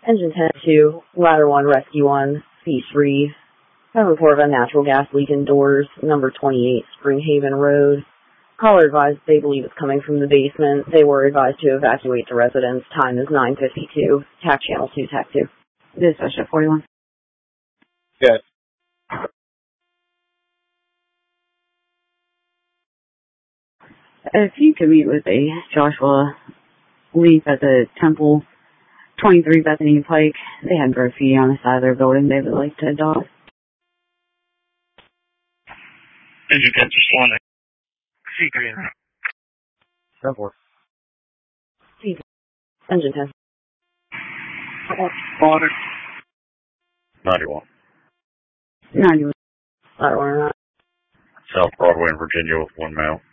Engine 10-2, Ladder 1, Rescue 1, C3. Have a report of a natural gas leak indoors, number 28, Springhaven Road. Caller advised they believe it's coming from the basement. They were advised to evacuate the residence. Time is 9:52. TAC channel 2, TAC 2. Dispatch at 41. Yes. If you could meet with a Joshua Leaf at the Temple, 23 Bethany Pike, they had graffiti on the side of their building they would like to adopt. Engine 10, just one. C green. Go for it. C. Engine 10. Water. 91. 91. Ladder 1 or not. South Broadway in Virginia with 1 male.